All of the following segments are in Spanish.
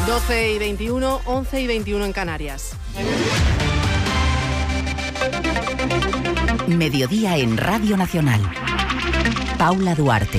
12:21, 11:21 en Canarias. Mediodía en Radio Nacional. Paula Duarte.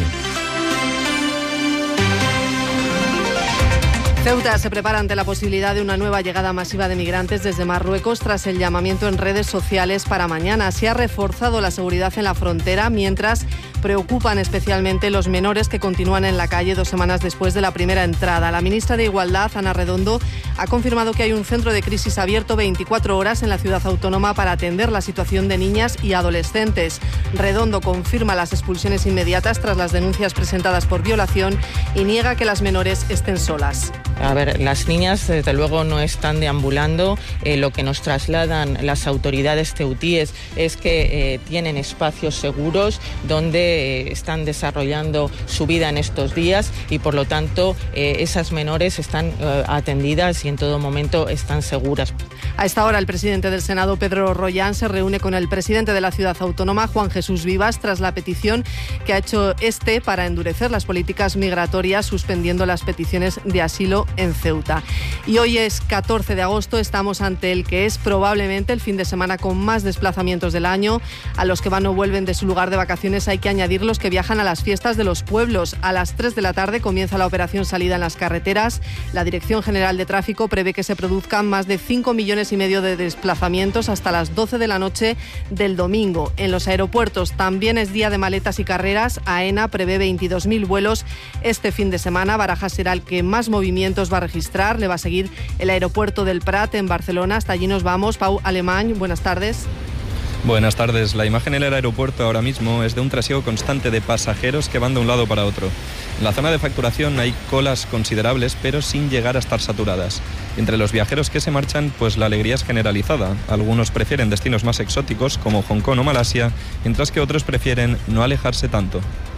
Ceuta se prepara ante la posibilidad de una nueva llegada masiva de migrantes desde Marruecos tras el llamamiento en redes sociales para mañana. Se ha reforzado la seguridad en la frontera, mientras preocupan especialmente los menores que continúan en la calle 2 semanas después de la primera entrada. La ministra de Igualdad, Ana Redondo, ha confirmado que hay un centro de crisis abierto 24 horas en la ciudad autónoma para atender la situación de niñas y adolescentes. Redondo confirma las expulsiones inmediatas tras las denuncias presentadas por violación y niega que las menores estén solas. A ver, las niñas desde luego no están deambulando. Lo que nos trasladan las autoridades ceutíes es que tienen espacios seguros donde están desarrollando su vida en estos días y por lo tanto esas menores están atendidas y en todo momento están seguras. A esta hora el presidente del Senado, Pedro Rollán, se reúne con el presidente de la ciudad autónoma, Juan Jesús Vivas, tras la petición que ha hecho para endurecer las políticas migratorias, suspendiendo las peticiones de asilo en Ceuta. Y hoy es 14 de agosto, estamos ante el que es probablemente el fin de semana con más desplazamientos del año. A los que van o vuelven de su lugar de vacaciones hay que añadir los que viajan a las fiestas de los pueblos. A las 3 de la tarde comienza la operación salida en las carreteras. La Dirección General de Tráfico prevé que se produzcan más de 5,5 millones de desplazamientos hasta las 12 de la noche del domingo. En los aeropuertos también es día de maletas y carreras. AENA prevé 22.000 vuelos este fin de semana. Barajas será el que más movimientos va a registrar. Le va a seguir el aeropuerto del Prat en Barcelona. Hasta allí nos vamos. Pau Alemany, buenas tardes. Buenas tardes. La imagen en el aeropuerto ahora mismo es de un trasiego constante de pasajeros que van de un lado para otro. En la zona de facturación hay colas considerables, pero sin llegar a estar saturadas. Entre los viajeros que se marchan, pues la alegría es generalizada. Algunos prefieren destinos más exóticos, como Hong Kong o Malasia, mientras que otros prefieren no alejarse tanto.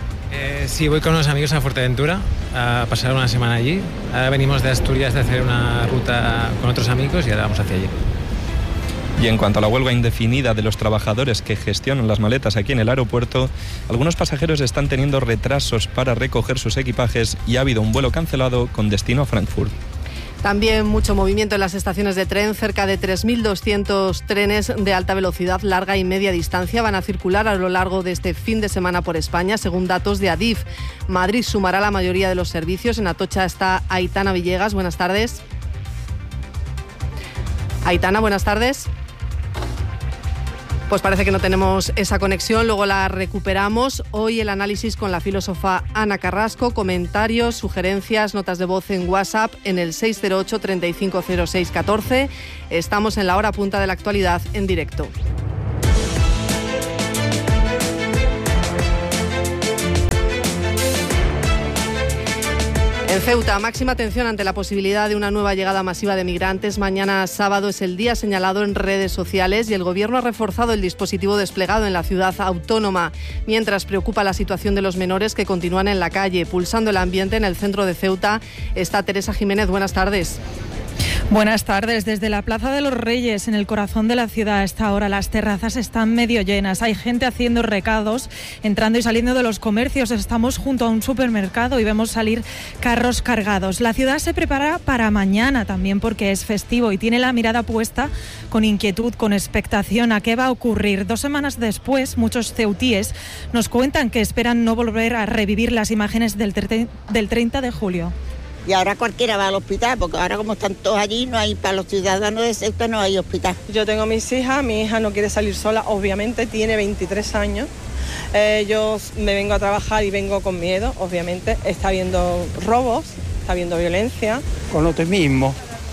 Sí, voy con unos amigos a Fuerteventura a pasar una semana allí. Ahora venimos de Asturias de hacer una ruta con otros amigos y ahora vamos hacia allí. Y en cuanto a la huelga indefinida de los trabajadores que gestionan las maletas aquí en el aeropuerto, algunos pasajeros están teniendo retrasos para recoger sus equipajes y ha habido un vuelo cancelado con destino a Frankfurt. También mucho movimiento en las estaciones de tren. Cerca de 3.200 trenes de alta velocidad, larga y media distancia van a circular a lo largo de este fin de semana por España, según datos de Adif. Madrid sumará la mayoría de los servicios. En Atocha está Aitana Villegas. Buenas tardes. Aitana, buenas tardes. Pues parece que no tenemos esa conexión, luego la recuperamos. Hoy el análisis con la filósofa Ana Carrasco, comentarios, sugerencias, notas de voz en WhatsApp en el 608 3506 14. Estamos en la hora punta de la actualidad en directo. En Ceuta, máxima atención ante la posibilidad de una nueva llegada masiva de migrantes. Mañana sábado es el día señalado en redes sociales y el Gobierno ha reforzado el dispositivo desplegado en la ciudad autónoma, mientras preocupa la situación de los menores que continúan en la calle. Pulsando el ambiente en el centro de Ceuta está Teresa Jiménez. Buenas tardes. Buenas tardes. Desde la Plaza de los Reyes, en el corazón de la ciudad, a esta hora las terrazas están medio llenas. Hay gente haciendo recados, entrando y saliendo de los comercios. Estamos junto a un supermercado y vemos salir carros cargados. La ciudad se prepara para mañana también porque es festivo y tiene la mirada puesta con inquietud, con expectación a qué va a ocurrir. 2 semanas después, muchos ceutíes nos cuentan que esperan no volver a revivir las imágenes del 30 de julio. Y ahora cualquiera va al hospital, porque ahora como están todos allí, no hay para los ciudadanos de Ceuta, no hay hospital. Yo tengo mis hijas, mi hija no quiere salir sola, obviamente tiene 23 años. Yo me vengo a trabajar y vengo con miedo, obviamente. Está habiendo robos, está habiendo violencia. Con lo mismo.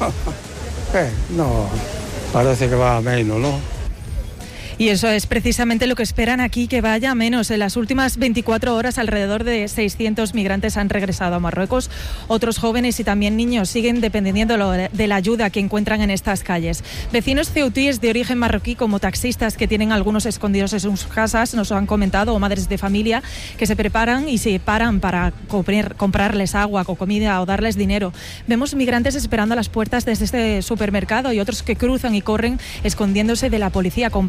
No, parece que va a menos, ¿no? Y eso es precisamente lo que esperan aquí, que vaya menos. En las últimas 24 horas, alrededor de 600 migrantes han regresado a Marruecos. Otros jóvenes y también niños siguen dependiendo de la ayuda que encuentran en estas calles. Vecinos ceutíes de origen marroquí, como taxistas que tienen algunos escondidos en sus casas, nos han comentado, o madres de familia que se preparan y se paran para comprarles agua o comida o darles dinero. Vemos migrantes esperando a las puertas de este supermercado y otros que cruzan y corren escondiéndose de la policía con barras de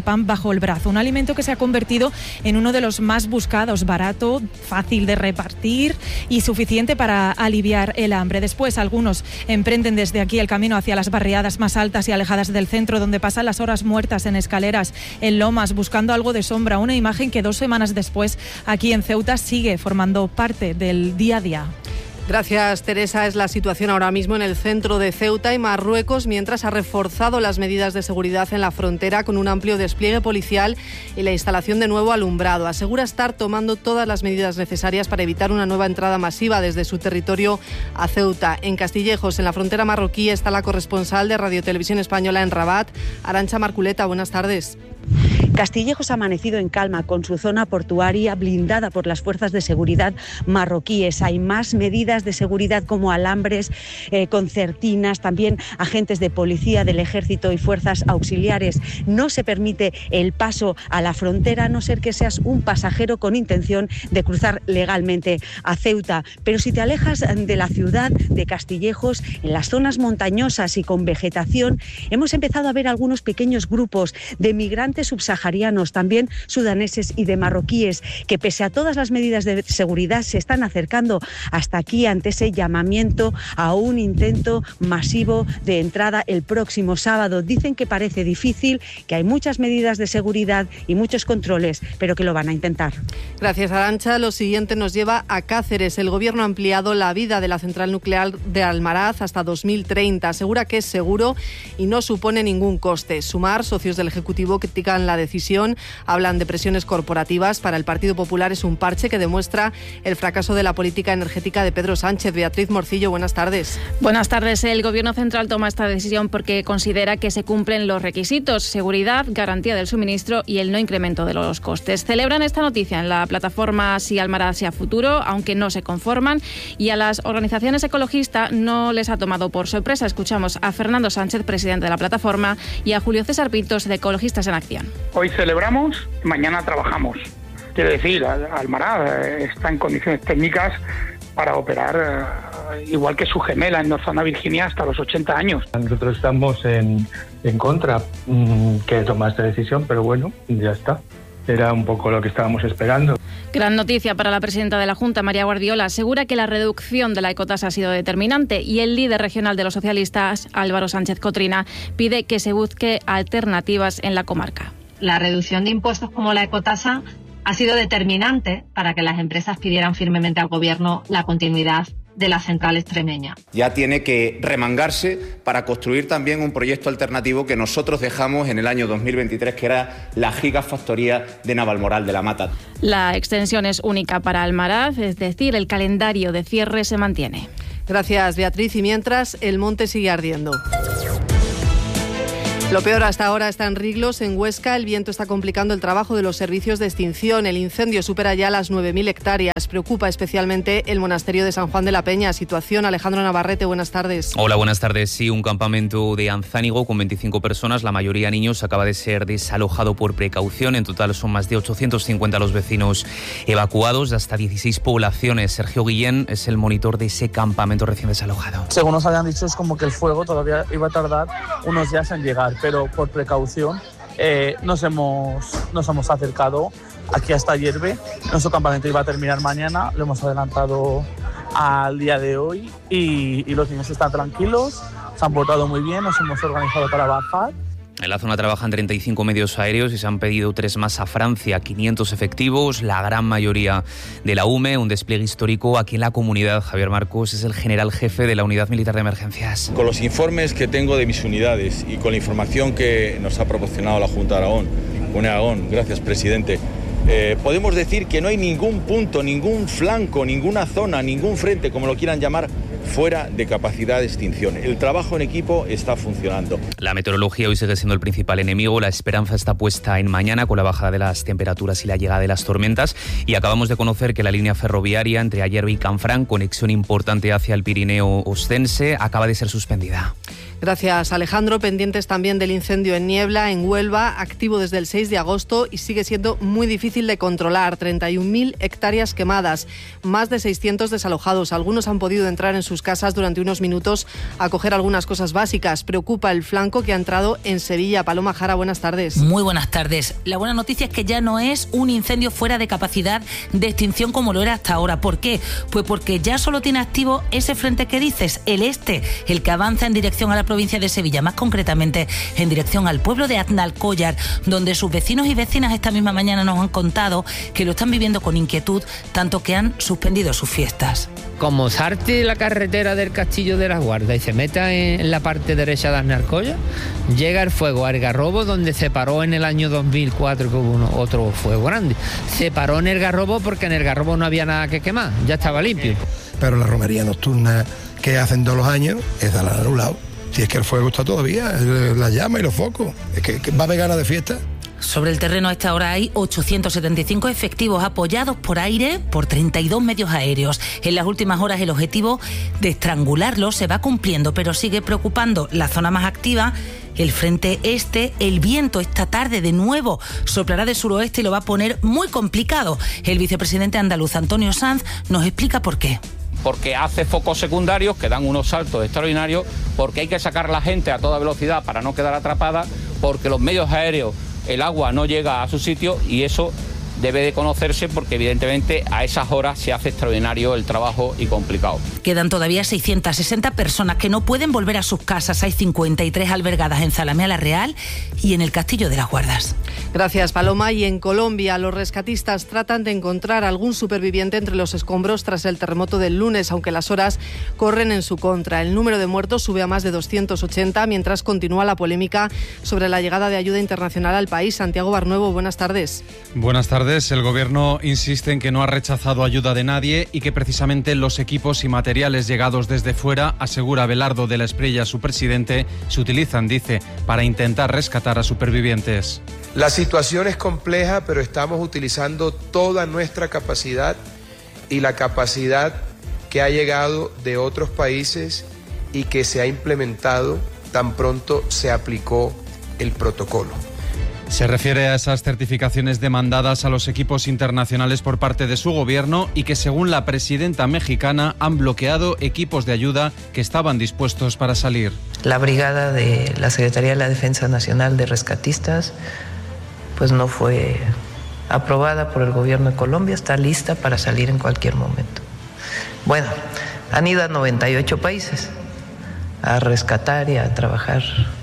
pan bajo el brazo. Un alimento que se ha convertido en uno de los más buscados, barato, fácil de repartir y suficiente para aliviar el hambre. Después, algunos emprenden desde aquí el camino hacia las barriadas más altas y alejadas del centro, donde pasan las horas muertas en escaleras, en lomas, buscando algo de sombra. Una imagen que 2 semanas después, aquí en Ceuta, sigue formando parte del día a día. Gracias, Teresa. Es la situación ahora mismo en el centro de Ceuta y Marruecos, mientras ha reforzado las medidas de seguridad en la frontera con un amplio despliegue policial y la instalación de nuevo alumbrado. Asegura estar tomando todas las medidas necesarias para evitar una nueva entrada masiva desde su territorio a Ceuta. En Castillejos, en la frontera marroquí, está la corresponsal de Radio Televisión Española en Rabat, Arantxa Marculeta. Buenas tardes. Castillejos ha amanecido en calma, con su zona portuaria blindada por las fuerzas de seguridad marroquíes. Hay más medidas de seguridad como alambres, concertinas, también agentes de policía, del ejército y fuerzas auxiliares. No se permite el paso a la frontera, a no ser que seas un pasajero con intención de cruzar legalmente a Ceuta. Pero si te alejas de la ciudad de Castillejos, en las zonas montañosas y con vegetación, hemos empezado a ver algunos pequeños grupos de migrantes subsaharianos, también sudaneses y de marroquíes, que pese a todas las medidas de seguridad se están acercando hasta aquí ante ese llamamiento a un intento masivo de entrada el próximo sábado. Dicen que parece difícil, que hay muchas medidas de seguridad y muchos controles, pero que lo van a intentar. Gracias, Arantxa. Lo siguiente nos lleva a Cáceres. El Gobierno ha ampliado la vida de la central nuclear de Almaraz hasta 2030. Asegura que es seguro y no supone ningún coste. Sumar, socios del Ejecutivo, critican la decisión, hablan de presiones corporativas. Para el Partido Popular es un parche que demuestra el fracaso de la política energética de Pedro Sánchez. Beatriz Morcillo, buenas tardes. Buenas tardes. El Gobierno central toma esta decisión porque considera que se cumplen los requisitos: seguridad, garantía del suministro y el no incremento de los costes. Celebran esta noticia en la plataforma Si Almaraz sea futuro, aunque no se conforman, y a las organizaciones ecologistas no les ha tomado por sorpresa. Escuchamos a Fernando Sánchez, presidente de la plataforma, y a Julio César Pintos, de Ecologistas en Acción. Hoy celebramos, mañana trabajamos. Quiero decir, Almaraz está en condiciones técnicas para operar igual que su gemela en Northern Virginia hasta los 80 años. Nosotros estamos en contra que toma esta decisión, pero bueno, ya está. Era un poco lo que estábamos esperando. Gran noticia para la presidenta de la Junta, María Guardiola. Asegura que la reducción de la ecotasa ha sido determinante, y el líder regional de los socialistas, Álvaro Sánchez Cotrina, pide que se busque alternativas en la comarca. La reducción de impuestos como la ecotasa ha sido determinante para que las empresas pidieran firmemente al Gobierno la continuidad de la central extremeña. Ya tiene que remangarse para construir también un proyecto alternativo que nosotros dejamos en el año 2023, que era la gigafactoría de Navalmoral de la Mata. La extensión es única para Almaraz, es decir, el calendario de cierre se mantiene. Gracias, Beatriz. Y mientras, el monte sigue ardiendo. Lo peor hasta ahora está en Riglos, en Huesca. El viento está complicando el trabajo de los servicios de extinción. El incendio supera ya las 9.000 hectáreas. Preocupa especialmente el monasterio de San Juan de la Peña. Situación, Alejandro Navarrete, buenas tardes. Hola, buenas tardes. Sí, un campamento de Anzánigo con 25 personas, la mayoría niños, acaba de ser desalojado por precaución. En total son más de 850 los vecinos evacuados de hasta 16 poblaciones. Sergio Guillén es el monitor de ese campamento recién desalojado. Según nos habían dicho, es como que el fuego todavía iba a tardar unos días en llegar, pero por precaución nos hemos acercado aquí hasta Hierve. Nuestro campamento iba a terminar mañana, lo hemos adelantado al día de hoy y los niños están tranquilos, se han portado muy bien, nos hemos organizado para bajar. En la zona trabajan 35 medios aéreos y se han pedido 3 más a Francia, 500 efectivos, la gran mayoría de la UME, un despliegue histórico aquí en la comunidad. Javier Marcos es el general jefe de la Unidad Militar de Emergencias. Con los informes que tengo de mis unidades y con la información que nos ha proporcionado la Junta de Aragón, UNE Aragón, gracias presidente, podemos decir que no hay ningún punto, ningún flanco, ninguna zona, ningún frente, como lo quieran llamar, fuera de capacidad de extinción. El trabajo en equipo está funcionando. La meteorología hoy sigue siendo el principal enemigo. La esperanza está puesta en mañana con la bajada de las temperaturas y la llegada de las tormentas. Y acabamos de conocer que la línea ferroviaria entre Ayerbe y Canfranc, conexión importante hacia el Pirineo Ostense, acaba de ser suspendida. Gracias, Alejandro. Pendientes también del incendio en Niebla, en Huelva, activo desde el 6 de agosto y sigue siendo muy difícil de controlar. 31.000 hectáreas quemadas, más de 600 desalojados. Algunos han podido entrar en sus casas durante unos minutos a coger algunas cosas básicas. Preocupa el flanco que ha entrado en Sevilla. Paloma Jara, buenas tardes. Muy buenas tardes. La buena noticia es que ya no es un incendio fuera de capacidad de extinción como lo era hasta ahora. ¿Por qué? Pues porque ya solo tiene activo ese frente que dices, el este, el que avanza en dirección a la provincia de Sevilla, más concretamente en dirección al pueblo de Aznalcóllar, donde sus vecinos y vecinas esta misma mañana nos han contado que lo están viviendo con inquietud, tanto que han suspendido sus fiestas. Como salte la carretera del Castillo de las Guardas y se meta en la parte derecha de Aznalcóllar, llega el fuego a Algarrobo, donde se paró en el año 2004, que hubo otro fuego grande. Se paró en el Algarrobo porque en el Algarrobo no había nada que quemar, ya estaba limpio. Pero la romería nocturna que hacen todos los años, esa la han anulado. Si es que el fuego está todavía, la llama y los focos. Es que va a haber ganas de fiesta. Sobre el terreno a esta hora hay 875 efectivos apoyados por aire por 32 medios aéreos. En las últimas horas el objetivo de estrangularlo se va cumpliendo, pero sigue preocupando la zona más activa, el frente este. El viento esta tarde de nuevo soplará de suroeste y lo va a poner muy complicado. El vicepresidente andaluz Antonio Sanz nos explica por qué. Porque hace focos secundarios que dan unos saltos extraordinarios, porque hay que sacar a la gente a toda velocidad para no quedar atrapada, porque los medios aéreos, el agua no llega a su sitio y eso debe de conocerse porque evidentemente a esas horas se hace extraordinario el trabajo y complicado. Quedan todavía 660 personas que no pueden volver a sus casas. Hay 53 albergadas en Zalamea la Real y en el Castillo de las Guardas. Gracias, Paloma. Y en Colombia, los rescatistas tratan de encontrar algún superviviente entre los escombros tras el terremoto del lunes, aunque las horas corren en su contra. El número de muertos sube a más de 280, mientras continúa la polémica sobre la llegada de ayuda internacional al país. Santiago Barnuevo, buenas tardes. Buenas tardes. El Gobierno insiste en que no ha rechazado ayuda de nadie y que precisamente los equipos y materiales llegados desde fuera, asegura Abelardo de la Espriella, su presidente, se utilizan, dice, para intentar rescatar a supervivientes. La situación es compleja, pero estamos utilizando toda nuestra capacidad y la capacidad que ha llegado de otros países y que se ha implementado tan pronto se aplicó el protocolo. Se refiere a esas certificaciones demandadas a los equipos internacionales por parte de su gobierno y que, según la presidenta mexicana, han bloqueado equipos de ayuda que estaban dispuestos para salir. La brigada de la Secretaría de la Defensa Nacional de Rescatistas pues no fue aprobada por el gobierno de Colombia, está lista para salir en cualquier momento. Bueno, han ido a 98 países a rescatar y a trabajar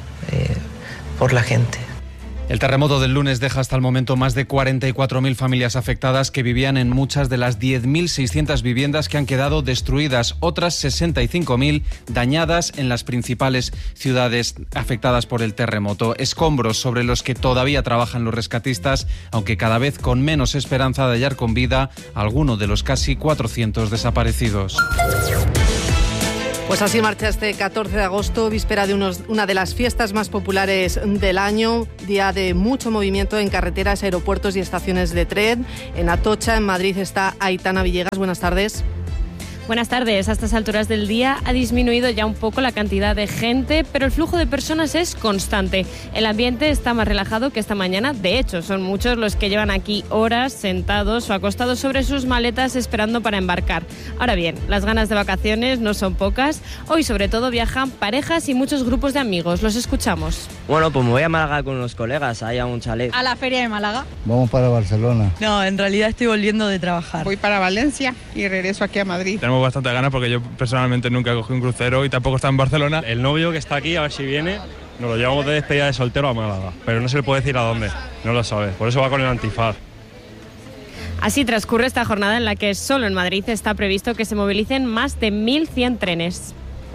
por la gente. El terremoto del lunes deja hasta el momento más de 44.000 familias afectadas que vivían en muchas de las 10.600 viviendas que han quedado destruidas, otras 65.000 dañadas en las principales ciudades afectadas por el terremoto. Escombros sobre los que todavía trabajan los rescatistas, aunque cada vez con menos esperanza de hallar con vida a alguno de los casi 400 desaparecidos. Pues así marcha este 14 de agosto, víspera de una de las fiestas más populares del año, día de mucho movimiento en carreteras, aeropuertos y estaciones de tren. En Atocha, en Madrid, está Aitana Villegas. Buenas tardes. Buenas tardes. A estas alturas del día ha disminuido ya un poco la cantidad de gente, pero el flujo de personas es constante. El ambiente está más relajado que esta mañana. De hecho, son muchos los que llevan aquí horas sentados o acostados sobre sus maletas esperando para embarcar. Ahora bien, las ganas de vacaciones no son pocas. Hoy, sobre todo, viajan parejas y muchos grupos de amigos. Los escuchamos. Bueno, pues me voy a Málaga con unos colegas, ahí a un chalet. ¿A la feria de Málaga? Vamos para Barcelona. No, en realidad estoy volviendo de trabajar. Voy para Valencia y regreso aquí a Madrid. Tenemos bastante ganas porque yo personalmente nunca cogí un crucero y tampoco está en Barcelona. El novio que está aquí, a ver si viene, nos lo llevamos de despedida de soltero a Málaga, pero no se le puede decir a dónde, no lo sabe, por eso va con el antifaz. Así transcurre esta jornada en la que solo en Madrid está previsto que se movilicen más de 1.100 trenes.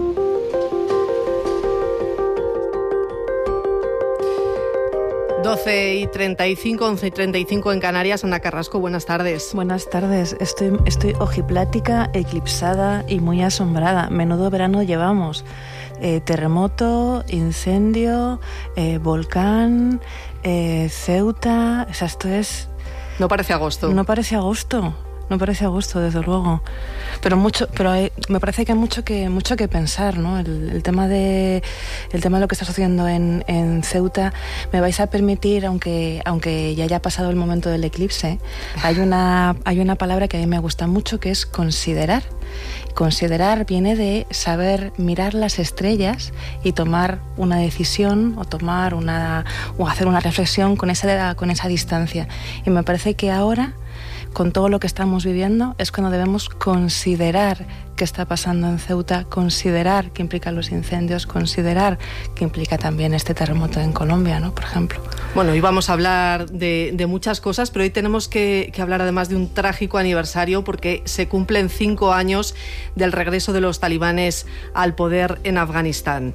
y 11:35 en Canarias. Ana Carrasco, buenas tardes. Buenas tardes. Estoy ojiplática, eclipsada y muy asombrada. Menudo verano llevamos. Terremoto, incendio, volcán, Ceuta. O sea, esto es... No parece agosto. No parece agosto. no parece a gusto, desde luego. Pero me parece que hay mucho que pensar, ¿no? El tema de lo que está sucediendo en Ceuta. Me vais a permitir, aunque ya haya pasado el momento del eclipse, hay una palabra que a mí me gusta mucho, que es considerar. Considerar viene de saber mirar las estrellas y tomar una decisión o hacer una reflexión con esa distancia. Y me parece que ahora, con todo lo que estamos viviendo, es cuando debemos considerar qué está pasando en Ceuta, considerar qué implican los incendios, considerar qué implica también este terremoto en Colombia, ¿no? Por ejemplo. Bueno, hoy vamos a hablar de muchas cosas, pero hoy tenemos que hablar además de un trágico aniversario, porque se cumplen 5 años del regreso de los talibanes al poder en Afganistán.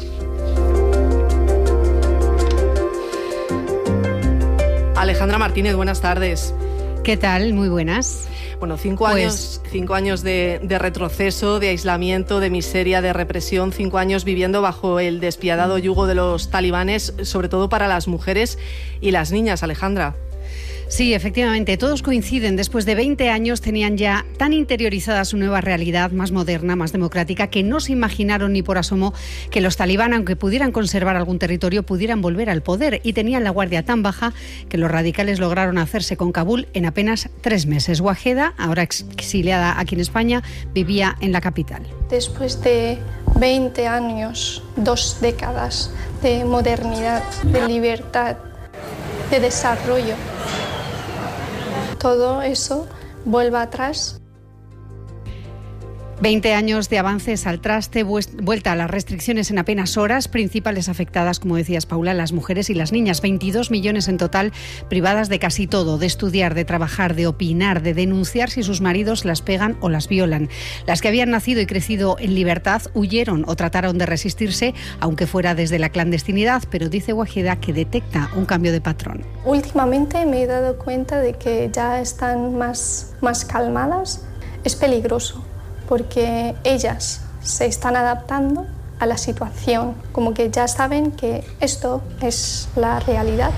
Alejandra Martínez, buenas tardes. ¿Qué tal? Muy buenas. Bueno, 5 años de retroceso, de aislamiento, de miseria, de represión, 5 años viviendo bajo el despiadado yugo de los talibanes, sobre todo para las mujeres y las niñas, Alejandra. Sí, efectivamente, todos coinciden. Después de 20 años tenían ya tan interiorizada su nueva realidad, más moderna, más democrática, que no se imaginaron ni por asomo que los talibán, aunque pudieran conservar algún territorio, pudieran volver al poder, y tenían la guardia tan baja que los radicales lograron hacerse con Kabul en apenas 3 meses. Wajeda, ahora exiliada aquí en España, vivía en la capital. Después de 20 años, 2 décadas de modernidad, de libertad, de desarrollo, todo eso vuelva atrás. 20 años de avances al traste, vuelta a las restricciones en apenas horas, principales afectadas, como decías, Paula, las mujeres y las niñas. 22 millones en total, privadas de casi todo, de estudiar, de trabajar, de opinar, de denunciar si sus maridos las pegan o las violan. Las que habían nacido y crecido en libertad huyeron o trataron de resistirse, aunque fuera desde la clandestinidad, pero dice Wajeda que detecta un cambio de patrón. Últimamente me he dado cuenta de que ya están más calmadas. Es peligroso, porque ellas se están adaptando a la situación, como que ya saben que esto es la realidad.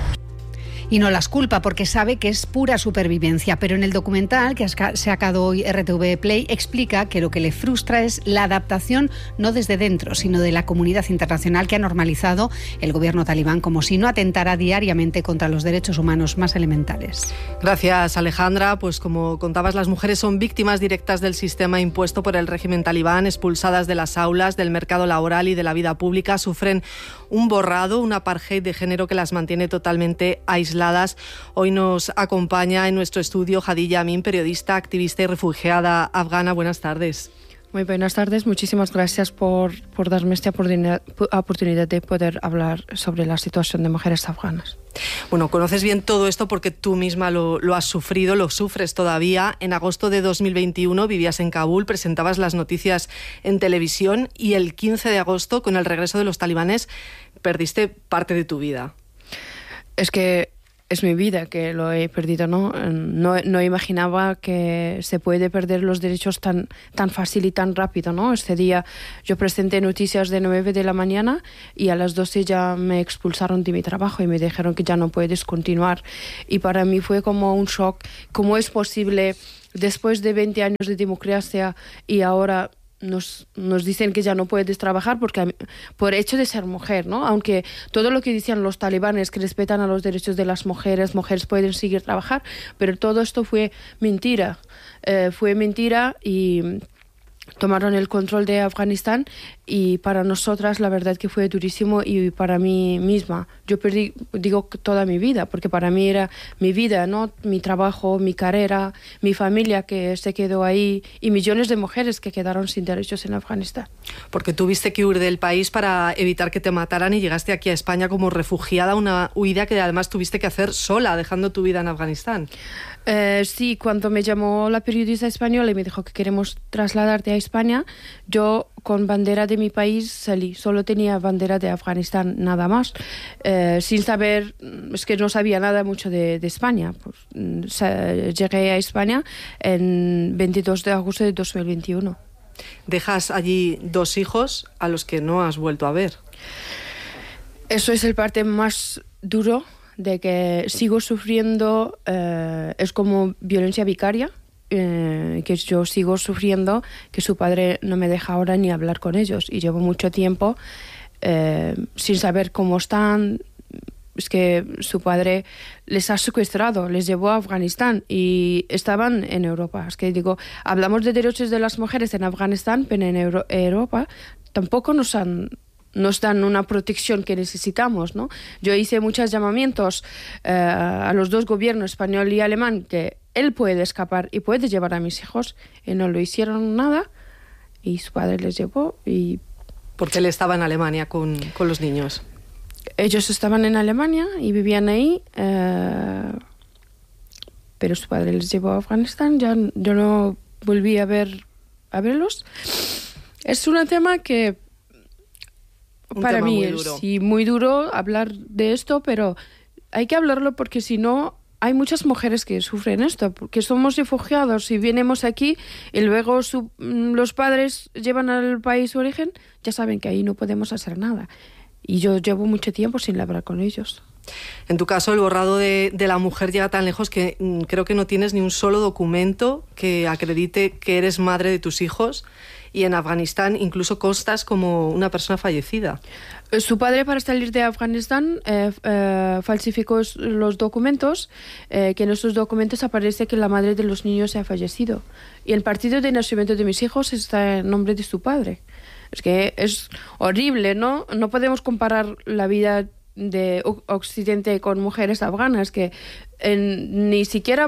Y no las culpa, porque sabe que es pura supervivencia. Pero en el documental que ha sacado hoy RTV Play explica que lo que le frustra es la adaptación no desde dentro, sino de la comunidad internacional, que ha normalizado el gobierno talibán como si no atentara diariamente contra los derechos humanos más elementales. Gracias, Alejandra. Pues como contabas, las mujeres son víctimas directas del sistema impuesto por el régimen talibán, expulsadas de las aulas, del mercado laboral y de la vida pública. Sufren un borrado, un apartheid de género que las mantiene totalmente aisladas. Hoy nos acompaña en nuestro estudio Hadija Amin, periodista, activista y refugiada afgana. Buenas tardes. Muy buenas tardes. Muchísimas gracias por darme esta oportunidad de poder hablar sobre la situación de mujeres afganas. Bueno, conoces bien todo esto porque tú misma lo has sufrido, lo sufres todavía. En agosto de 2021 vivías en Kabul, presentabas las noticias en televisión y el 15 de agosto, con el regreso de los talibanes, perdiste parte de tu vida. Es que es mi vida que lo he perdido, ¿no? No imaginaba que se puede perder los derechos tan fácil y tan rápido, ¿no? Este día yo presenté noticias de 9 de la mañana y a las 12 ya me expulsaron de mi trabajo y me dijeron que ya no puedes continuar. Y para mí fue como un shock. ¿Cómo es posible, después de 20 años de democracia y ahora nos dicen que ya no puedes trabajar por hecho de ser mujer, ¿no? Aunque todo lo que dicen los talibanes, que respetan a los derechos de las mujeres pueden seguir trabajar, pero todo esto fue mentira. Fue mentira y tomaron el control de Afganistán, y para nosotras la verdad que fue durísimo, y para mí misma yo perdí, digo, toda mi vida, porque para mí era mi vida, ¿no? Mi trabajo, mi carrera, mi familia que se quedó ahí y millones de mujeres que quedaron sin derechos en Afganistán. Porque tuviste que huir del país para evitar que te mataran y llegaste aquí a España como refugiada, una huida que además tuviste que hacer sola, dejando tu vida en Afganistán. Sí, cuando me llamó la periodista española y me dijo que queremos trasladarte a España, yo con bandera de mi país salí, solo tenía bandera de Afganistán, nada más, sin saber, es que no sabía nada mucho de España. Pues, llegué a España en 22 de agosto de 2021. Dejas allí 2 hijos a los que no has vuelto a ver. Eso es el parte más duro, de que sigo sufriendo, es como violencia vicaria, que yo sigo sufriendo, que su padre no me deja ahora ni hablar con ellos. Y llevo mucho tiempo sin saber cómo están. Es que su padre les ha secuestrado, les llevó a Afganistán y estaban en Europa. Es que digo, hablamos de derechos de las mujeres en Afganistán, pero en Europa tampoco nos dan una protección que necesitamos, ¿no? Yo hice muchos llamamientos a los dos gobiernos, español y alemán, que él puede escapar y puede llevar a mis hijos, y no lo hicieron nada, y su padre les llevó. Y porque él estaba en Alemania con los niños. Ellos estaban en Alemania y vivían ahí, pero su padre les llevó a Afganistán. Yo no volví a verlos. Es un tema que para mí es muy duro hablar de esto, pero hay que hablarlo porque si no, hay muchas mujeres que sufren esto, porque somos refugiados y venimos aquí y luego los padres llevan al país de origen, ya saben que ahí no podemos hacer nada. Y yo llevo mucho tiempo sin hablar con ellos. En tu caso, el borrado de la mujer llega tan lejos que creo que no tienes ni un solo documento que acredite que eres madre de tus hijos, y en Afganistán incluso constas como una persona fallecida. Su padre, para salir de Afganistán, falsificó los documentos, que en esos documentos aparece que la madre de los niños ha fallecido. Y el partido de nacimiento de mis hijos está en nombre de su padre. Es que es horrible, ¿no? No podemos comparar la vida de Occidente con mujeres afganas, que ni siquiera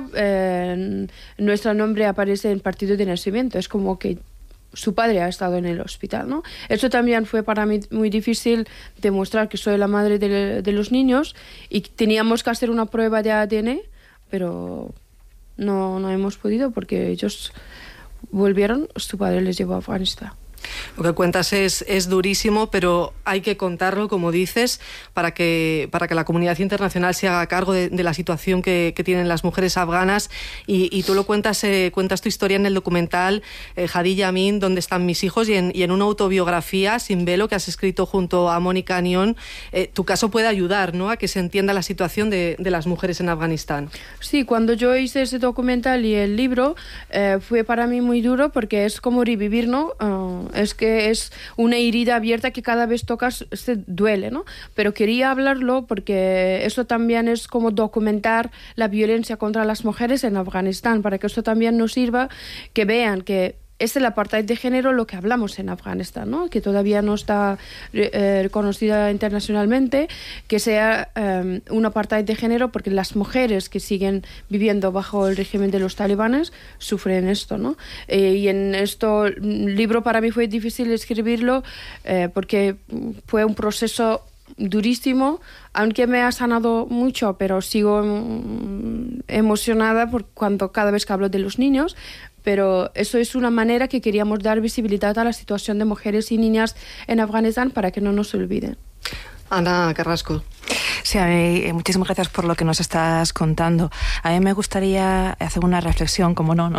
nuestro nombre aparece en partido de nacimiento. Es como que su padre ha estado en el hospital, ¿no? Eso también fue para mí muy difícil demostrar que soy la madre de los niños, y teníamos que hacer una prueba de ADN, pero no hemos podido porque ellos volvieron, su padre les llevó a Afganistán. Lo que cuentas es durísimo, pero hay que contarlo, como dices, para que la comunidad internacional se haga cargo de la situación que tienen las mujeres afganas. Y tú lo cuentas tu historia en el documental Hadija Amin, ¿Dónde están mis hijos? Y en una autobiografía, Sin velo, que has escrito junto a Mónica Anión. Tu caso puede ayudar, ¿no?, a que se entienda la situación de las mujeres en Afganistán. Sí, cuando yo hice ese documental y el libro, fue para mí muy duro, porque es como revivir, ¿no? Es que es una herida abierta que cada vez tocas se duele, ¿no? Pero quería hablarlo porque eso también es como documentar la violencia contra las mujeres en Afganistán, para que esto también nos sirva, que vean que es el apartheid de género lo que hablamos en Afganistán, ¿no? Que todavía no está reconocida internacionalmente, que sea un apartheid de género, porque las mujeres que siguen viviendo bajo el régimen de los talibanes sufren esto, ¿no? Y en esto libro para mí fue difícil escribirlo porque fue un proceso durísimo, aunque me ha sanado mucho, pero sigo emocionada cada vez que hablo de los niños. Pero eso es una manera que queríamos dar visibilidad a la situación de mujeres y niñas en Afganistán, para que no nos olviden. Ana Carrasco. Sí, muchísimas gracias por lo que nos estás contando. A mí me gustaría hacer una reflexión, como no,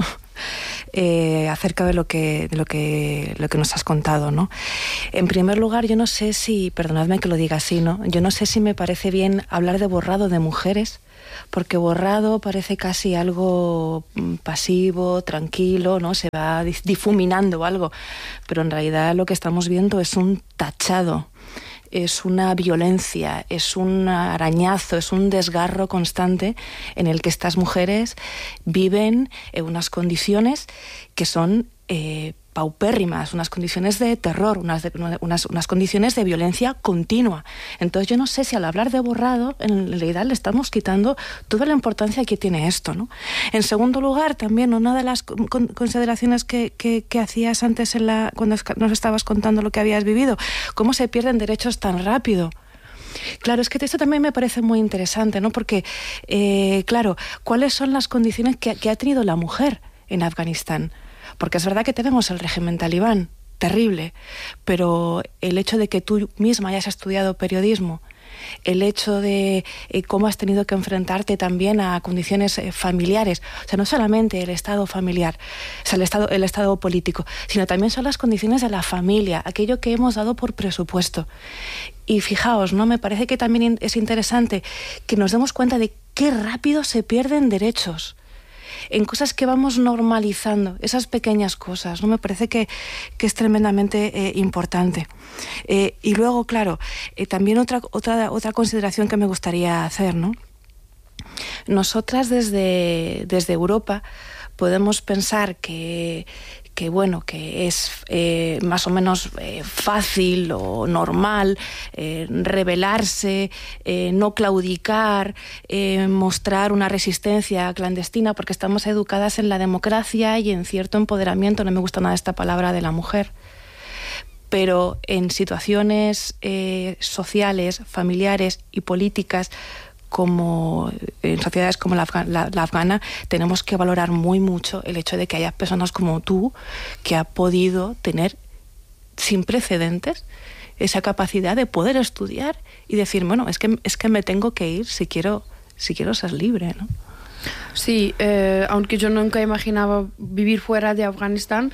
acerca de lo que nos has contado, ¿no? En primer lugar, yo no sé si, perdonadme que lo diga así, ¿no? Yo no sé si me parece bien hablar de borrado de mujeres, porque borrado parece casi algo pasivo, tranquilo, ¿no? Se va difuminando algo, pero en realidad lo que estamos viendo es un tachado, es una violencia, es un arañazo, es un desgarro constante en el que estas mujeres viven en unas condiciones que son paupérrimas, unas condiciones de terror, unas condiciones de violencia continua. Entonces yo no sé si al hablar de borrado, en realidad le estamos quitando toda la importancia que tiene esto, ¿no? En segundo lugar, también una de las consideraciones que hacías antes cuando nos estabas contando lo que habías vivido, cómo se pierden derechos tan rápido. Claro, es que esto también me parece muy interesante, ¿no? Porque, claro, ¿cuáles son las condiciones que ha tenido la mujer en Afganistán? Porque es verdad que tenemos el régimen talibán, terrible, pero el hecho de que tú misma hayas estudiado periodismo, el hecho de cómo has tenido que enfrentarte también a condiciones familiares, o sea, no solamente el estado familiar, o sea, el estado político, sino también son las condiciones de la familia, aquello que hemos dado por presupuesto. Y fijaos, ¿no? Me parece que también es interesante que nos demos cuenta de qué rápido se pierden derechos. en cosas que vamos normalizando, esas pequeñas cosas, ¿no? Me parece que es tremendamente importante. Y luego, claro, también otra consideración que me gustaría hacer, ¿no? Nosotras desde Europa podemos pensar que es más o menos fácil o normal rebelarse, no claudicar, mostrar una resistencia clandestina, porque estamos educadas en la democracia y en cierto empoderamiento, no me gusta nada esta palabra, de la mujer. Pero en situaciones sociales, familiares y políticas, como en sociedades como la afgana, tenemos que valorar muy mucho el hecho de que haya personas como tú que ha podido tener sin precedentes esa capacidad de poder estudiar y decir, bueno, es que me tengo que ir si quiero ser libre, ¿no? Sí, aunque yo nunca imaginaba vivir fuera de Afganistán,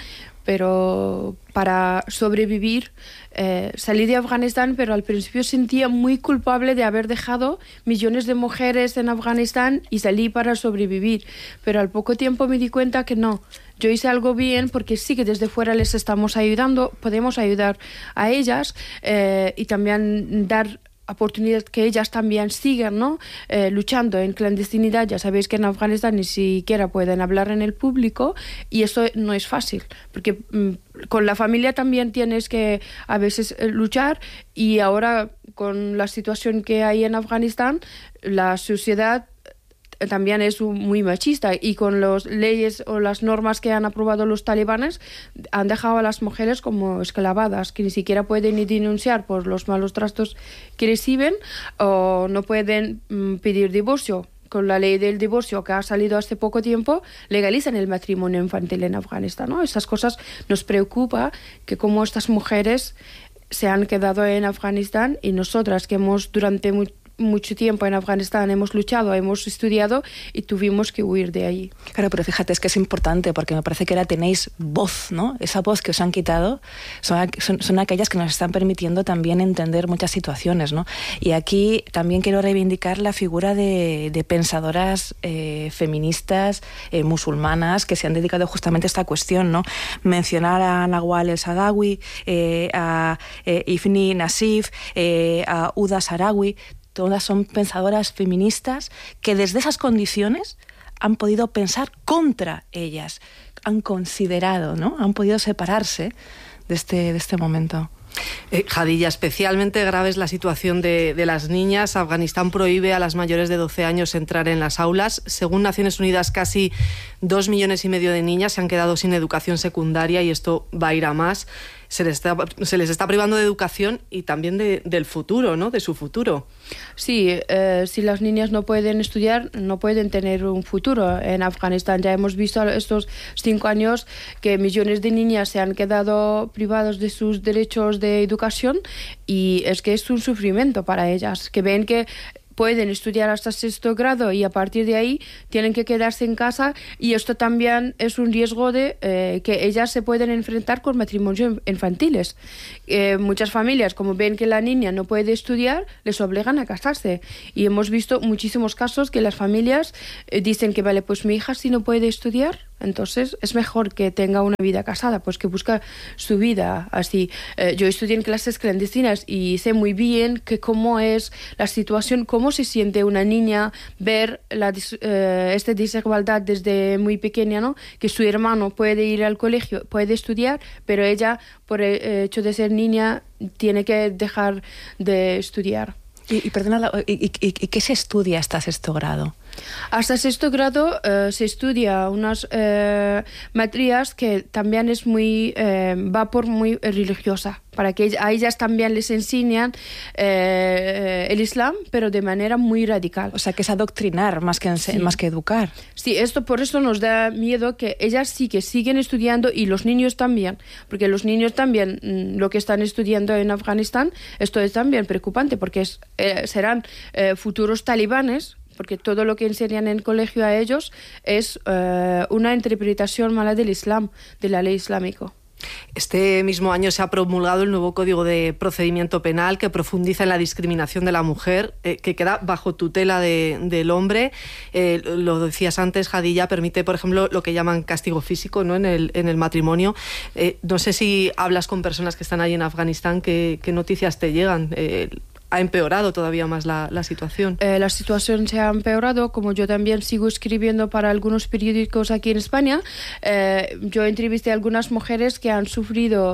pero para sobrevivir salí de Afganistán, pero al principio sentía muy culpable de haber dejado millones de mujeres en Afganistán y salí para sobrevivir, pero al poco tiempo me di cuenta que no, yo hice algo bien porque sí que desde fuera les estamos ayudando, podemos ayudar a ellas y también dar oportunidad que ellas también sigan, ¿no? Luchando en clandestinidad. Ya sabéis que en Afganistán ni siquiera pueden hablar en el público y eso no es fácil, porque con la familia también tienes que a veces luchar, y ahora con la situación que hay en Afganistán, la sociedad también es muy machista, y con las leyes o las normas que han aprobado los talibanes han dejado a las mujeres como esclavadas, que ni siquiera pueden ni denunciar por los malos tratos que reciben, o no pueden pedir divorcio. Con la ley del divorcio que ha salido hace poco tiempo, legalizan el matrimonio infantil en Afganistán, ¿no? Esas cosas nos preocupa, que como estas mujeres se han quedado en Afganistán, y nosotras que hemos durante mucho tiempo en Afganistán hemos luchado, hemos estudiado y tuvimos que huir de allí. Claro, pero fíjate, es que es importante porque me parece que ahora tenéis voz, ¿no? Esa voz que os han quitado son aquellas que nos están permitiendo también entender muchas situaciones, ¿no? Y aquí también quiero reivindicar la figura de pensadoras feministas musulmanas que se han dedicado justamente a esta cuestión, ¿no? Mencionar a Nawal el-Saadawi, a Ifni Nassif, a Huda Sarawi. Todas son pensadoras feministas que desde esas condiciones han podido pensar contra ellas, han considerado, ¿no? Han podido separarse de este momento. Jadilla, especialmente grave es la situación de las niñas. Afganistán prohíbe a las mayores de 12 años entrar en las aulas. Según Naciones Unidas, casi 2,5 millones de niñas se han quedado sin educación secundaria, y esto va a ir a más. Se les está privando de educación y también del futuro, ¿no? De su futuro. Sí, si las niñas no pueden estudiar, no pueden tener un futuro en Afganistán. Ya hemos visto estos 5 años que millones de niñas se han quedado privadas de sus derechos de educación, y es que es un sufrimiento para ellas, que ven que pueden estudiar hasta 6º grado y a partir de ahí tienen que quedarse en casa, y esto también es un riesgo de que ellas se pueden enfrentar con matrimonios infantiles. Muchas familias, como ven que la niña no puede estudiar, les obligan a casarse, y hemos visto muchísimos casos que las familias dicen que vale, pues mi hija si no puede estudiar, entonces es mejor que tenga una vida casada, pues que busca su vida así. Yo estudié en clases clandestinas y sé muy bien que cómo es la situación, cómo se siente una niña ver esta desigualdad desde muy pequeña, ¿no? Que su hermano puede ir al colegio, puede estudiar, pero ella, por el hecho de ser niña, tiene que dejar de estudiar. Y perdona, ¿y qué se estudia hasta 6º grado? Hasta 6º grado se estudia unas materias que también es va por muy religiosa, para que a ellas también les enseñan el Islam, pero de manera muy radical. O sea, que es adoctrinar más que educar. Sí, por eso nos da miedo que ellas sí que siguen estudiando, y los niños también, porque los niños también lo que están estudiando en Afganistán, esto es también preocupante, porque serán futuros talibanes, porque todo lo que enseñan en el colegio a ellos es una interpretación mala del Islam, de la ley islámica. Este mismo año se ha promulgado el nuevo Código de Procedimiento Penal que profundiza en la discriminación de la mujer, que queda bajo tutela del hombre. Lo decías antes, Jadilla, permite, por ejemplo, lo que llaman castigo físico, ¿no?, en el matrimonio. No sé si hablas con personas que están ahí en Afganistán, ¿qué noticias te llegan? ¿Ha empeorado todavía más la situación? La situación se ha empeorado, como yo también sigo escribiendo para algunos periódicos aquí en España. Yo entrevisté a algunas mujeres que han sufrido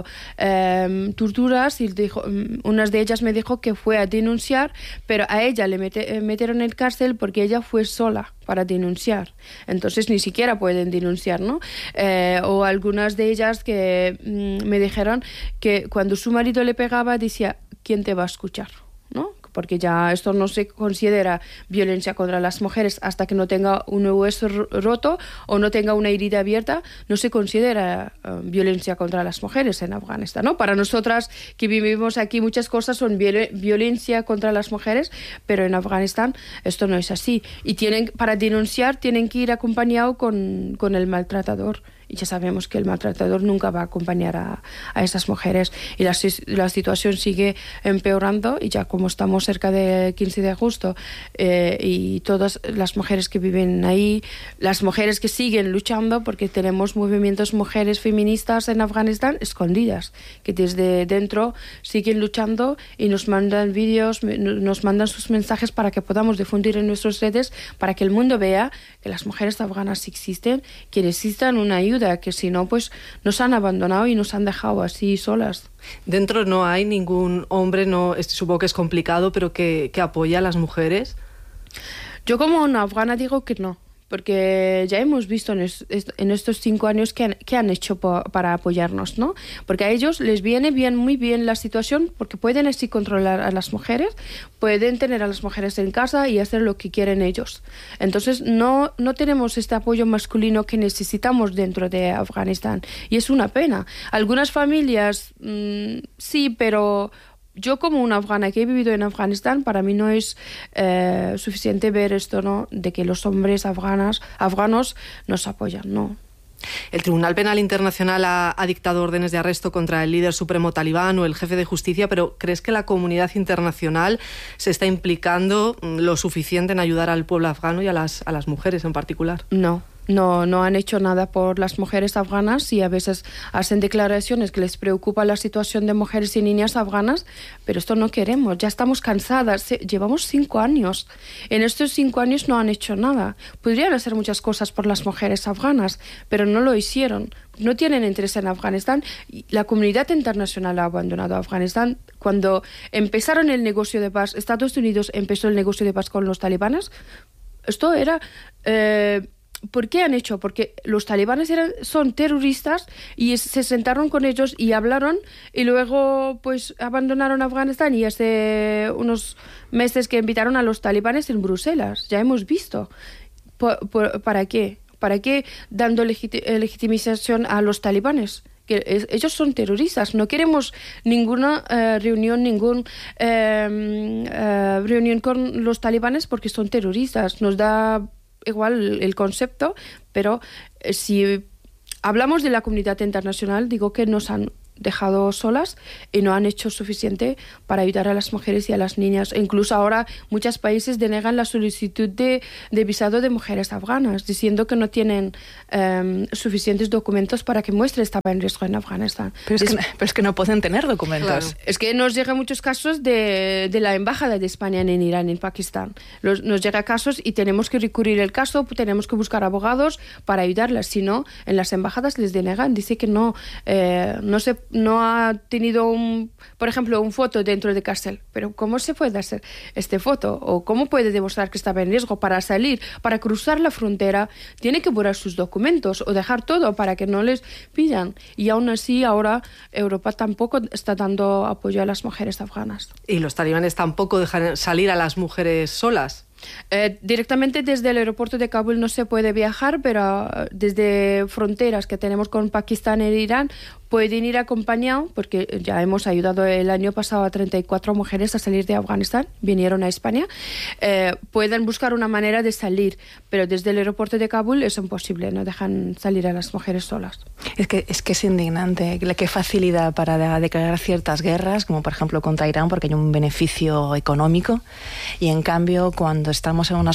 torturas y una de ellas me dijo que fue a denunciar, pero a ella le metieron en cárcel porque ella fue sola para denunciar. Entonces ni siquiera pueden denunciar, ¿no? O algunas de ellas que me dijeron que cuando su marido le pegaba decía, ¿quién te va a escuchar?, ¿no? Porque ya esto no se considera violencia contra las mujeres hasta que no tenga un hueso roto o no tenga una herida abierta, no se considera violencia contra las mujeres en Afganistán, ¿no? Para nosotras que vivimos aquí muchas cosas son violencia contra las mujeres, pero en Afganistán esto no es así. Y para denunciar tienen que ir acompañado con el maltratador. Y ya sabemos que el maltratador nunca va a acompañar a esas mujeres. Y la situación sigue empeorando, y ya como estamos cerca del 15 de agosto y todas las mujeres que viven ahí, las mujeres que siguen luchando, porque tenemos movimientos mujeres feministas en Afganistán escondidas, que desde dentro siguen luchando y nos mandan vídeos, nos mandan sus mensajes para que podamos difundir en nuestras redes, para que el mundo vea que las mujeres afganas existen, que necesitan una ayuda, que si no, pues nos han abandonado y nos han dejado así solas. Dentro no hay ningún hombre, supongo que es complicado, pero que apoya a las mujeres. Yo como una afgana digo que no, porque ya hemos visto en estos 5 años qué han hecho para apoyarnos, ¿no? Porque a ellos les viene muy bien la situación, porque pueden así controlar a las mujeres, pueden tener a las mujeres en casa y hacer lo que quieren ellos. Entonces no tenemos este apoyo masculino que necesitamos dentro de Afganistán, y es una pena. Algunas familias sí, pero yo como una afgana que he vivido en Afganistán, para mí no es suficiente ver esto, ¿no?, de que los hombres afganos nos apoyan, no. El Tribunal Penal Internacional ha dictado órdenes de arresto contra el líder supremo talibán o el jefe de justicia, pero ¿crees que la comunidad internacional se está implicando lo suficiente en ayudar al pueblo afgano y a las mujeres en particular? No han hecho nada por las mujeres afganas, y a veces hacen declaraciones que les preocupa la situación de mujeres y niñas afganas, pero esto no queremos, ya estamos cansadas, llevamos 5 años. En estos 5 años no han hecho nada. Podrían hacer muchas cosas por las mujeres afganas, pero no lo hicieron. No tienen interés en Afganistán. La comunidad internacional ha abandonado a Afganistán. Cuando empezaron el negocio de paz, Estados Unidos empezó el negocio de paz con los talibanes, esto era... ¿Por qué han hecho? Porque los talibanes son terroristas y se sentaron con ellos y hablaron, y luego pues abandonaron Afganistán, y hace unos meses que invitaron a los talibanes en Bruselas. Ya hemos visto. ¿Para qué? ¿Para qué dando legitimización a los talibanes? Que ellos son terroristas. No queremos ninguna reunión con los talibanes porque son terroristas. Nos da igual el concepto, pero si hablamos de la comunidad internacional, digo que nos han dejado solas y no han hecho suficiente para ayudar a las mujeres y a las niñas. E incluso ahora muchos países denegan la solicitud de visado de mujeres afganas, diciendo que no tienen suficientes documentos para que muestre estaba en riesgo en Afganistán. Pero es que no pueden tener documentos. Claro. Es que nos llegan muchos casos de la embajada de España en Irán, en Pakistán. Nos llega casos y tenemos que recurrir el caso, tenemos que buscar abogados para ayudarlas. Si no, en las embajadas les denegan, dice que no ha tenido por ejemplo, un foto dentro de cárcel. Pero ¿cómo se puede hacer este foto? ¿O cómo puede demostrar que estaba en riesgo para salir, para cruzar la frontera? Tiene que borrar sus documentos o dejar todo para que no les pillan. Y aún así, ahora Europa tampoco está dando apoyo a las mujeres afganas. Y los talibanes tampoco dejan salir a las mujeres solas. Directamente desde el aeropuerto de Kabul no se puede viajar, pero desde fronteras que tenemos con Pakistán e Irán pueden ir acompañados, porque ya hemos ayudado el año pasado a 34 mujeres a salir de Afganistán, vinieron a España, pueden buscar una manera de salir, pero desde el aeropuerto de Kabul es imposible, no dejan salir a las mujeres solas. Es que es indignante, qué facilidad para declarar ciertas guerras, como por ejemplo contra Irán, porque hay un beneficio económico, y en cambio cuando estamos en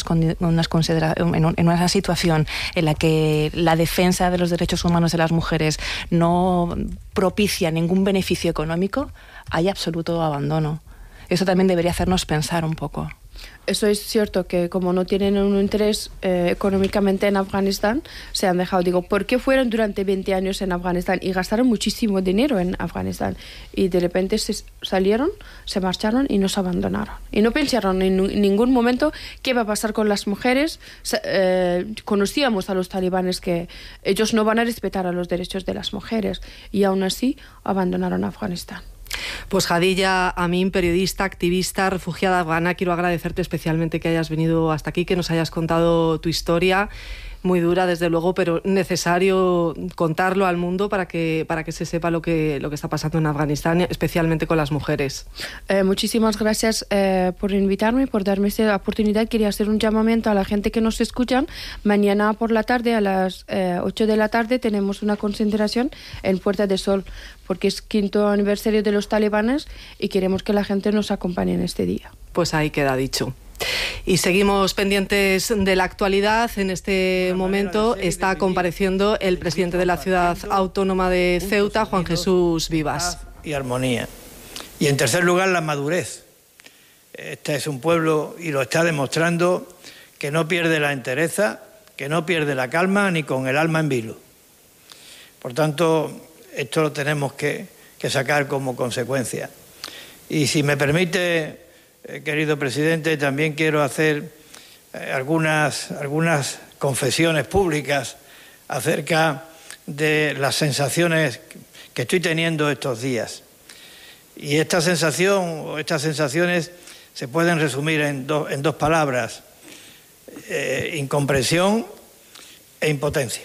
una situación en la que la defensa de los derechos humanos de las mujeres no propicia ningún beneficio económico, hay absoluto abandono. Eso también debería hacernos pensar un poco. Eso es cierto, que como no tienen un interés económicamente en Afganistán, se han dejado. Digo, ¿por qué fueron durante 20 años en Afganistán y gastaron muchísimo dinero en Afganistán? Y de repente salieron, se marcharon y nos abandonaron. Y no pensaron en ningún momento qué va a pasar con las mujeres. Conocíamos a los talibanes que ellos no van a respetar a los derechos de las mujeres y aún así abandonaron Afganistán. Pues Hadilla Amin, periodista, activista, refugiada afgana, quiero agradecerte especialmente que hayas venido hasta aquí, que nos hayas contado tu historia. Muy dura, desde luego, pero necesario contarlo al mundo para que se sepa lo que está pasando en Afganistán, especialmente con las mujeres. Muchísimas gracias por invitarme, por darme esta oportunidad. Quería hacer un llamamiento a la gente que nos escuchan. Mañana por la tarde, a las 8 de la tarde, tenemos una concentración en Puerta de Sol, porque es 5º aniversario de los talibanes y queremos que la gente nos acompañe en este día. Pues ahí queda dicho. Y seguimos pendientes de la actualidad. En este momento está compareciendo el presidente de la ciudad autónoma de Ceuta, Juan Jesús Vivas. Y armonía. Y en tercer lugar, la madurez. Este es un pueblo, y lo está demostrando, que no pierde la entereza, que no pierde la calma, ni con el alma en vilo. Por tanto, esto lo tenemos que sacar como consecuencia. Y si me permite, querido presidente, también quiero hacer algunas confesiones públicas acerca de las sensaciones que estoy teniendo estos días. Y esta sensación o estas sensaciones se pueden resumir en dos palabras: incomprensión e impotencia.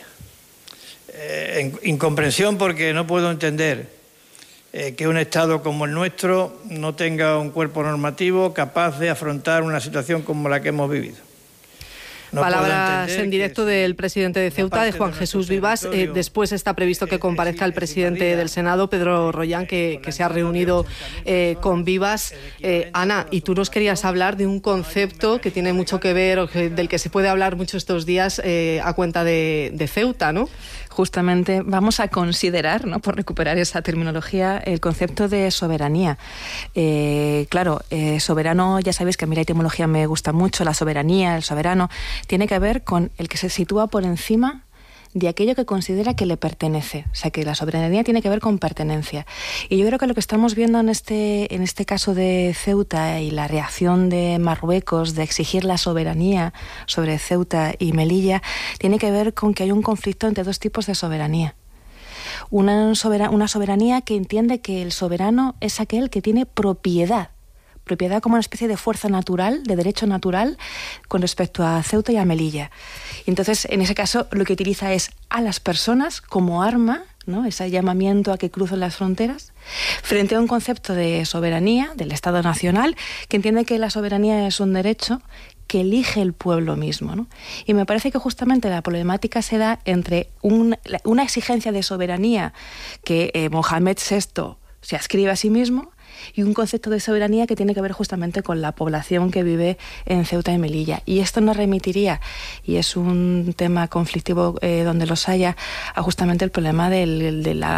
Incomprensión porque no puedo entender que un Estado como el nuestro no tenga un cuerpo normativo capaz de afrontar una situación como la que hemos vivido. No palabras en directo del presidente de Ceuta, de Juan Jesús Vivas. Después está previsto que comparezca el presidente del Senado, Pedro Rollán, que se ha reunido con Vivas. Ana, y tú nos querías hablar de un concepto que tiene mucho que ver, del que se puede hablar mucho estos días a cuenta de Ceuta, ¿no? Justamente vamos a considerar, ¿no?, por recuperar esa terminología, el concepto de soberanía. Claro, soberano, ya sabéis que a mí la etimología me gusta mucho, la soberanía, el soberano, tiene que ver con el que se sitúa por encima de aquello que considera que le pertenece. O sea, que la soberanía tiene que ver con pertenencia. Y yo creo que lo que estamos viendo en este caso de Ceuta y la reacción de Marruecos de exigir la soberanía sobre Ceuta y Melilla tiene que ver con que hay un conflicto entre dos tipos de soberanía. Una soberanía que entiende que el soberano es aquel que tiene propiedad como una especie de fuerza natural, de derecho natural, con respecto a Ceuta y a Melilla. Y entonces, en ese caso, lo que utiliza es a las personas como arma, ¿no?, ese llamamiento a que crucen las fronteras, frente a un concepto de soberanía, del Estado nacional, que entiende que la soberanía es un derecho que elige el pueblo mismo, ¿no? Y me parece que justamente la problemática se da entre una exigencia de soberanía que Mohamed VI se adscribe a sí mismo, y un concepto de soberanía que tiene que ver justamente con la población que vive en Ceuta y Melilla. Y esto nos remitiría, y es un tema conflictivo donde los haya, a justamente el problema de la